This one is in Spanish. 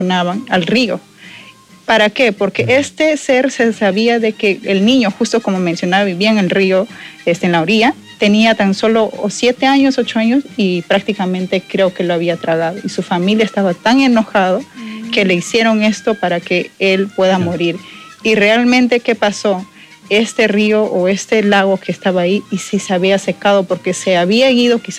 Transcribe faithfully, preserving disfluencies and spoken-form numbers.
al río. ¿Para qué? Porque este ser se sabía de que el niño, justo como mencionaba, vivía en el río, este, en la orilla, tenía tan solo siete años, ocho años y prácticamente creo que lo había tragado. Y su familia estaba tan enojado que le hicieron esto para que él pueda morir. Y realmente, ¿qué pasó? Este río o este lago que estaba ahí y sí se había secado porque se había ido quizás